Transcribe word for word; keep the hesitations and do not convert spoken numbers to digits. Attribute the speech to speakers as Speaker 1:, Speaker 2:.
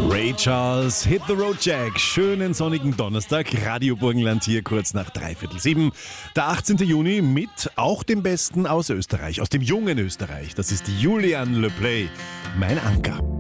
Speaker 1: Ray Charles, Hit the Road Jack. Schönen sonnigen Donnerstag. Radio Burgenland hier kurz nach dreiviertel sieben. Der achtzehnten Juni mit auch dem Besten aus Österreich, aus dem jungen Österreich. Das ist Julian Le Play, mein Anker.